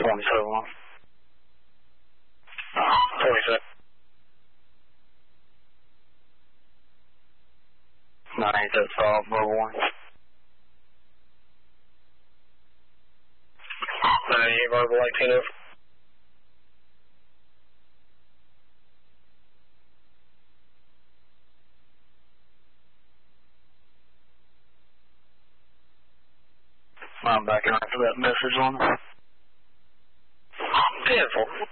27. 47. 987 Bravo 1. 98 Bravo 18 over. I'm backing after that message on it. 10-4.